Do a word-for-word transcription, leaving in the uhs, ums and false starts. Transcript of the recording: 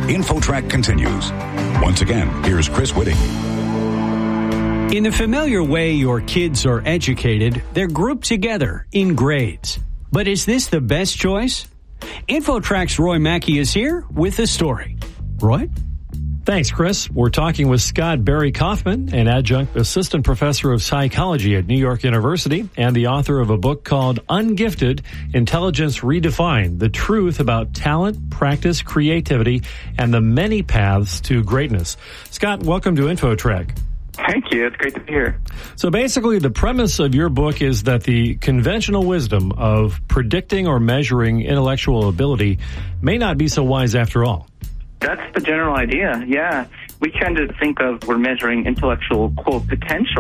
InfoTrack continues. Once again, here's Chris Whitting. In the familiar way your kids are educated, they're grouped together in grades. But is this the best choice? InfoTrack's Roy Mackey is here with the story. Roy? Thanks, Chris. We're talking with Scott Barry Kaufman, an adjunct assistant professor of psychology at New York University and the author of a book called Ungifted, Intelligence Redefined, The Truth About Talent, Practice, Creativity, and the Many Paths to Greatness. Scott, welcome to InfoTrack. Thank you. It's great to be here. So basically, the premise of your book is that the conventional wisdom of predicting or measuring intellectual ability may not be so wise after all. That's the general idea, yeah. We tend to think of we're measuring intellectual, quote, potential.